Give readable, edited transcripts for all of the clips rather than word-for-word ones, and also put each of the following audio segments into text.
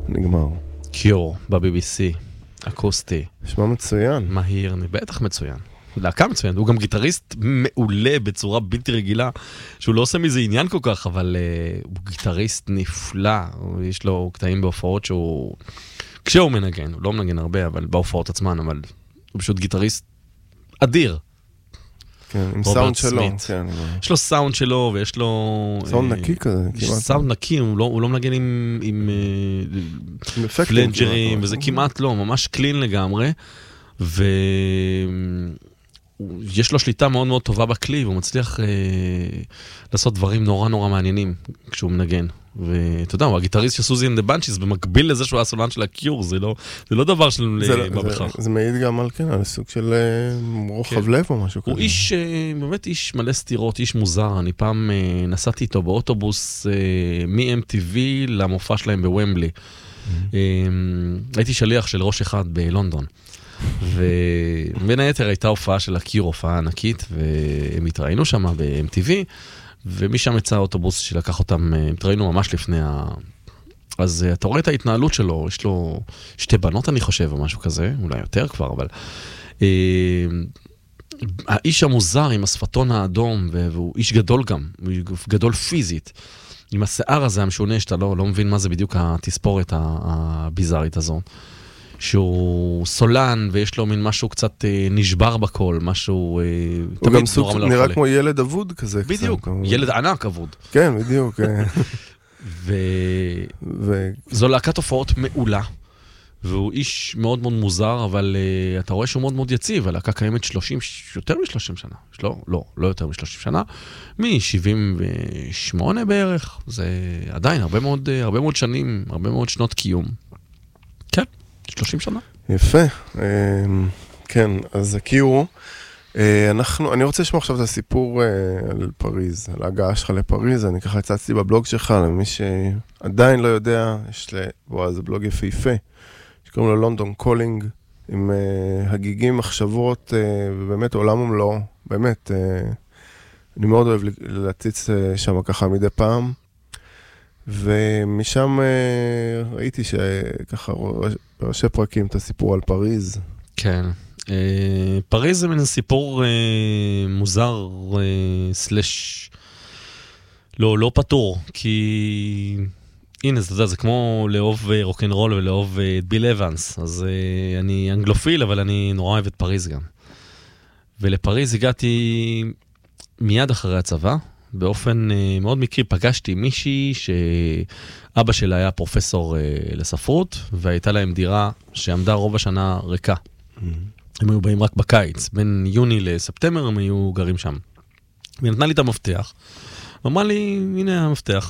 נגמר. קיור, ב-BBC, אקוסטי. נשמע מצוין. מהיר, בטח מצוין. להקה מצוין, הוא גם גיטריסט מעולה בצורה בלתי רגילה, שהוא לא עושה מזה עניין כל כך, אבל הוא גיטריסט נפלא, יש לו קטעים בהופעות שהוא, כשהוא מנגן, הוא לא מנגן הרבה, אבל בהופעות עצמן, אבל הוא פשוט גיטריסט אדיר. כן, עם סאונד שלו. כן. יש לו סאונד שלו, ויש לו... סאונד נקי כזה. סאונד נקי, הוא לא מנגן עם פלנג'רים, וזה כמעט לא, ממש קלין לגמרי, יש לו שליטה מאוד מאוד טובה בכלי, והוא מצליח לעשות דברים נורא נורא מעניינים כשהוא מנגן. ואתה יודע, הוא הגיטריסט של סוזי אנד דה בנצ'יס, במקביל לזה שהוא הסולן של הקיור, זה לא דבר של מה בכך. זה מעיד גם על כן, על סוג של רוחב לב או משהו כזה. הוא איש, באמת איש מלא סתירות, איש מוזר. אני פעם נסעתי איתו באוטובוס מ-MTV למופע שלהם בוומבלי. הייתי שליח של ראש אחד בלונדון. ובין היתר הייתה הופעה של הקיור, הופעה ענקית, והם התראינו שם ב-MTV, ומשם יצא האוטובוס שלקח אותם, התראינו ממש לפני אז אתה רואה את ההתנהלות שלו, יש לו 2 בנות אני חושב, או משהו כזה, אולי יותר כבר, אבל האיש המוזר עם השפתון האדום, והוא איש גדול גם, הוא גדול פיזית, עם השיער הזה המשונה, שאתה לא מבין מה זה בדיוק התספורת הביזארית הזו. שהוא סולן, ויש לו מין משהו קצת נשבר בקול, משהו הוא גם סוג נראה כמו ילד אבוד כזה. בדיוק, ילד ענק אבוד. כן, בדיוק. זו להקת הופעות מעולה, והוא איש מאוד מאוד מוזר, אבל אתה רואה שהוא מאוד מאוד יציב, הלהקה קיימת יותר מ-30 שנה. לא יותר מ-30 שנה, מ-78 בערך, זה עדיין הרבה מאוד שנים, הרבה מאוד שנות קיום. כן. 30 שנה. יפה. כן, אז הקירו. אני רוצה לשמוע עכשיו את הסיפור על פריז, על ההגעה שלך לפריז. אני ככה הצצתי בבלוג שלך, למי שעדיין לא יודע, יש זה בלוג יפהפה, שקוראים לו לונדון קולינג, עם הגיגים, מחשבות, ובאמת עולם ומלואו. באמת, אני מאוד אוהב להציץ שם ככה מדי פעם. ומשם ראיתי שככה בראשי פרקים את הסיפור על פריז. כן. פריז זה מן סיפור מוזר סלש לא פתור, כי הנה, אתה יודע, זה כמו לאהוב רוק'נ'רול ולאהוב את ביל אבנס, אז אני אנגלופיל, אבל אני נורא אוהב את פריז גם. ולפריז הגעתי מיד אחרי הצבא, באופן מאוד מקרי פגשתי מישהי שאבא שלה היה פרופסור לספרות, והייתה להם דירה שעמדה רוב השנה ריקה. הם היו באים רק בקיץ, בין יוני לספטמבר הם היו גרים שם. והיא נתנה לי את המפתח, ואמרה לי, הנה המפתח,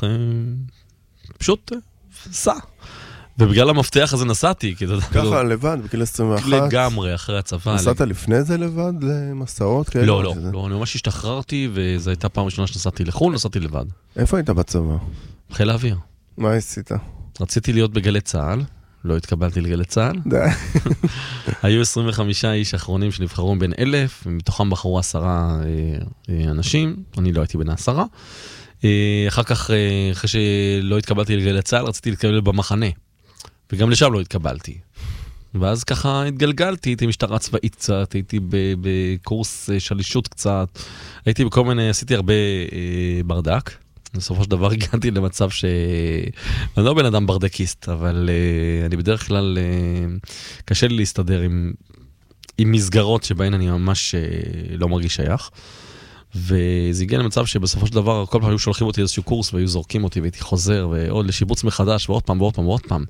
פשוט סע. ובגלל המפתח הזה נסעתי. ככה לבד, בגיל 21? לגמרי, אחרי הצבא. נסעת לפני זה לבד למסעות כאלה? לא, אני ממש השתחררתי, וזו הייתה פעם ראשונה שנסעתי לחו"ל, נסעתי לבד. איפה היית בצבא? חיל האוויר. מה עשית? רציתי להיות בגלי צה"ל, לא התקבלתי לגלי צה"ל. די. היו 25 איש אחרונים שנבחרו בין 1,000, ומתוכם בחרו 10 אנשים, אני לא הייתי בין 10. אחר כך, אחרי שלא התקבלתי לגלי צה"ל, רציתי להתקבל במחנה. וגם לשם לא התקבלתי. ואז ככה התגלגלתי, הייתי משטרה צבאית קצת, הייתי בקורס שלישות קצת, הייתי בכל מיני, עשיתי הרבה ברדק. בסופו של דבר הגעתי למצב אני לא בן אדם ברדקיסט, אבל אני בדרך כלל קשה לי להסתדר עם מסגרות שבהן אני ממש לא מרגיש שייך. וזה הגיע למצב שבסופו של דבר כל פעם היו שולחים אותי איזשהו קורס והיו זורקים אותי והייתי חוזר ועוד לשיבוץ מחדש ועוד פעם ועוד פעם ועוד פעם.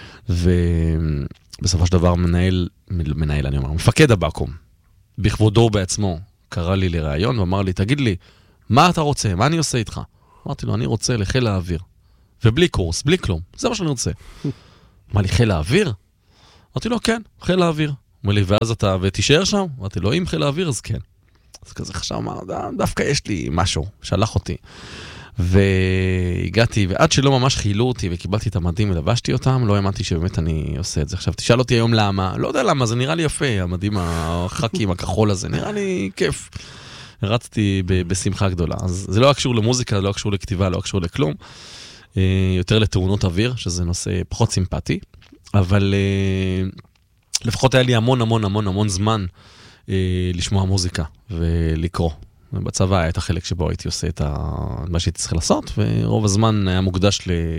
ובסופו של דבר מנהל אני אומר, מפקד הבקו"ם, בכבודו בעצמו, קרא לי לראיון ואמר לי, תגיד לי, מה אתה רוצה? מה אני עושה איתך? אמרתי לו, אני רוצה לחיל האוויר. ובלי קורס, בלי כלום. זה מה שאני רוצה. אמר לי, חיל האוויר? אמרתי לו, כן, חיל האוויר. אמר לי, ואז אתה ותישאר שם? אמרתי לו, אם חיל האוויר, אז כן. אז כזה חשב, דווקא יש לי משהו, שלח אותי. והגעתי, ועד שלא ממש חילו אותי וקיבלתי את המדים ולבשתי אותם, לא האמנתי שבאמת אני עושה את זה. עכשיו, תשאל אותי היום למה, לא יודע למה, זה נראה לי יפה, המדים החכים, הכחול הזה, נראה לי כיף. הרצתי בשמחה גדולה. אז זה לא היה קשור למוזיקה, זה לא היה קשור לכתיבה, לא היה קשור לכלום. יותר לתאונות אוויר, שזה נושא פחות סימפטי, אבל לפחות היה לי המון זמן לשמוע מוזיקה ולקרוא. בצבא היה את החלק שבו הייתי עושה את מה שהייתי צריך לעשות, ורוב הזמן היה מוקדש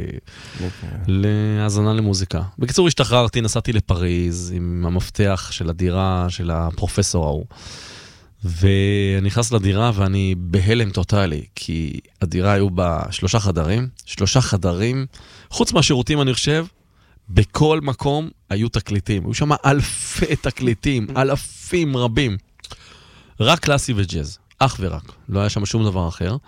להאזנה למוזיקה. בקיצור, השתחררתי, נסעתי לפריז עם המפתח של הדירה של הפרופסור ההוא, ואני נכנס לדירה ואני בהלם טוטלי, כי הדירה היו בה 3 חדרים, חוץ מהשירותים אני חושב, בכל מקום היו תקליטים, היו שם אלפי תקליטים, אלפים רבים, רק קלאסי וג'אז. אך ורק, לא היה שם שום דבר אחר,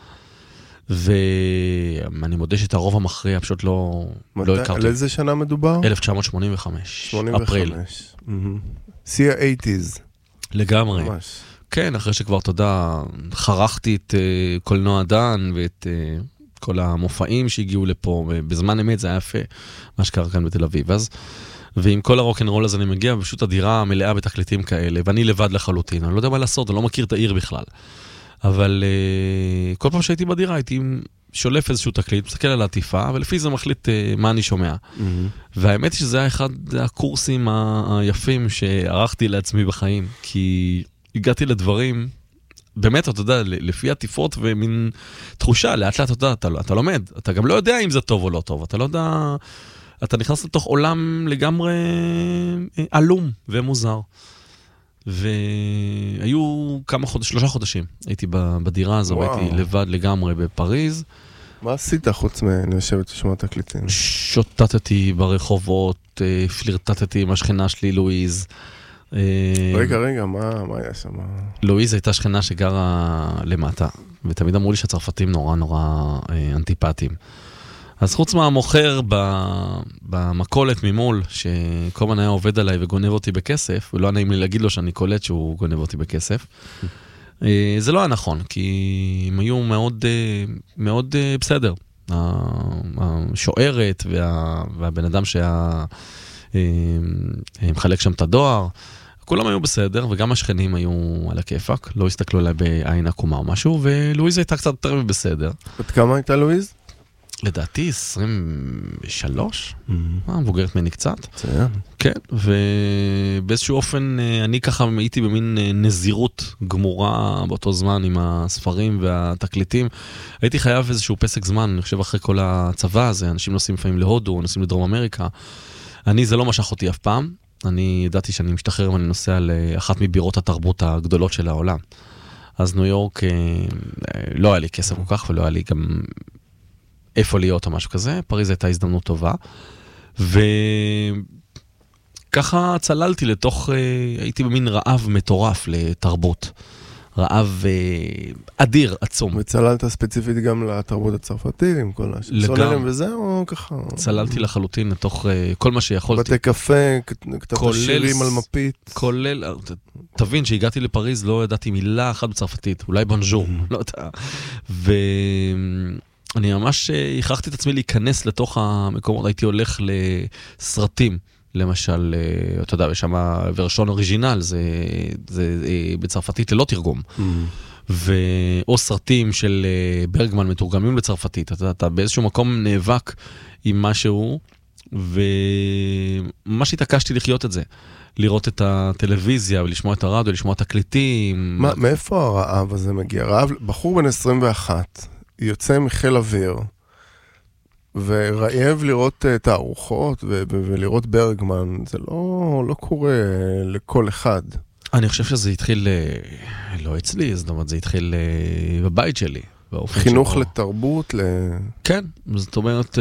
ואני מודה שאת הרוב המכריע פשוט לא הכרתי. על איזה שנה מדובר? 1985, אפריל. שיא ה-80s. לגמרי. ממש. כן, אחרי שכבר, תודה, חרכתי את קולנוע דן ואת כל המופעים שהגיעו לפה, ובזמן אמת זה היה יפה, מה שקרה כאן בתל אביב. אז ועם כל הרוק'נ'רול הזה אני מגיע, פשוט הדירה מלאה בתקליטים כאלה, ואני לבד לחלוטין, אני לא יודע מה לעשות, אני לא מכיר את העיר בכלל. אבל כל פעם שהייתי בדירה, הייתי שולף איזשהו תקליט, מסתכל על העטיפה, ולפי זה מחליט מה אני שומע. והאמת היא שזה היה אחד הקורסים היפים שערכתי לעצמי בחיים, כי הגעתי לדברים, באמת, אתה יודע, לפי עטיפות ומין תחושה, לאט לאט, אתה לומד, אתה גם לא יודע אם זה טוב או לא טוב, אתה לא יודע... אתה נכנס לתוך עולם לגמרי אלום ומוזר. והיו 3 חודשים. הייתי בדירה הזו, הייתי לבד לגמרי בפריז. מה עשית חוץ מלשבת לשמוע תקליטים? שוטטתי ברחובות, פלירטטתי עם השכנה שלי, לואיז. רגע, מה היה שם? לואיז הייתה שכנה שגרה למטה, ותמיד אמרו לי שהצרפתים נורא אנטיפטיים. אז חוץ מהמוכר במקולת ממול, שכל הזמן היה עובד עליי וגונב אותי בכסף, ולא נעים לי להגיד לו שאני קולט שהוא גונב אותי בכסף, זה לא היה נכון, כי הם היו מאוד בסדר. השוערת והבן אדם שהיה מחלק שם את הדואר, כולם היו בסדר, וגם השכנים היו על הכיפק, לא הסתכלו עליי בעין עקומה או משהו, ולואיז הייתה קצת יותר בסדר. עד כמה הייתה לואיז? לדעתי 23, מבוגרת ממני קצת. ציין. כן, ובאיזשהו אופן אני ככה הייתי במין נזירות גמורה באותו זמן עם הספרים והתקליטים. הייתי חייב איזשהו פסק זמן, אני חושב אחרי כל הצבא הזה, אנשים נוסעים לפעמים להודו, נוסעים לדרום אמריקה. זה לא משך אותי אף פעם. אני ידעתי שאני משתחרר ואני נוסע לאחת מבירות התרבות הגדולות של העולם. אז ניו יורק לא היה לי כסף כל כך, ולא היה לי גם איפה להיות או משהו כזה. פריז הייתה הזדמנות טובה. וככה צללתי לתוך, הייתי במין רעב מטורף לתרבות. רעב אדיר, עצום. וצללת ספציפית גם לתרבות הצרפתית, עם כל הסולרים וזה, או ככה? צללתי לחלוטין לתוך כל מה שיכולתי. בתי קפה, כתבת שירים על מפית. כולל, תבין שהגעתי לפריז, לא ידעתי מילה אחת בצרפתית, אולי בונז'ור, לא יודע. ואני ממש הכרחתי את עצמי להיכנס לתוך המקומות, הייתי הולך לסרטים. למשל, אתה יודע, יש שם ורשון אוריג'ינל, זה בצרפתית ללא תרגום. או סרטים של ברגמן מתורגמים לצרפתית. אתה באיזשהו מקום נאבק עם משהו, וממש התעקשתי לחיות את זה. לראות את הטלוויזיה, ולשמוע את הרדיו, לשמוע את הקליטים. מאיפה הרעב הזה מגיע? בחור בן 21, יוצא מחיל אוויר, ורעב לראות תערוכות ולראות ברגמן, זה לא קורה לכל אחד. אני חושב שזה התחיל, לא אצלי, זאת אומרת, זה התחיל בבית שלי. חינוך לתרבות, כן, זאת אומרת,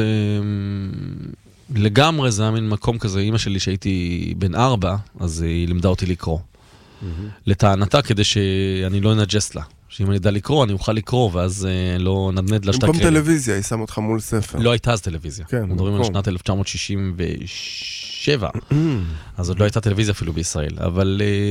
לגמרי זה היה מין מקום כזה, אמא שלי שהייתי בן 4, אז היא לימדה אותי לקרוא. לטענתה כדי שאני לא אנג'ס לה. שאם אני יודע לקרוא, אני אוכל לקרוא, ואז לא נדנד לשתה במקום טלוויזיה, היא שם אותך מול ספר. לא הייתה אז טלוויזיה. כן, מדברים על שנת 1967. אז עוד לא הייתה טלוויזיה אפילו בישראל. אבל